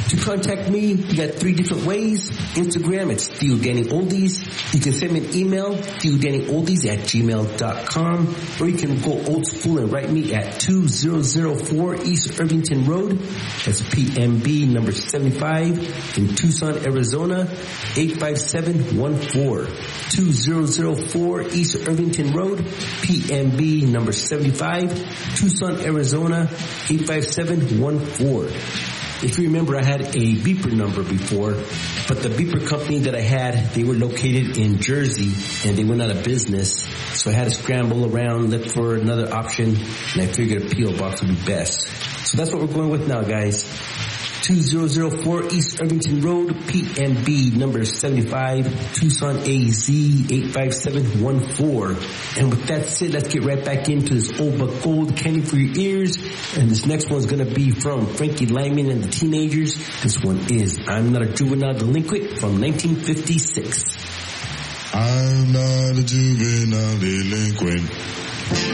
To contact me, you got 3 different ways. Instagram, it's Theo Danny Oldies. You can send me an email, theodanyoldies@gmail.com, or you can go old school and write me at 2004 East Irvington Road. That's PMB number 75 in Tucson, Arizona, 85714. 2004 East Irvington Road, PMB number 75, Tucson, Arizona, 85714. If you remember, I had a beeper number before, but the beeper company that I had, they were located in Jersey, and they went out of business. So I had to scramble around, look for another option, and I figured a P.O. box would be best. So that's what we're going with now, guys. 2004 East Irvington Road, PMB number 75, Tucson, AZ 85714. And with that said, let's get right back into this old but gold candy for your ears. And this next one's going to be from Frankie Lyman and the Teenagers. This one is I'm Not a Juvenile Delinquent from 1956. I'm not a juvenile delinquent.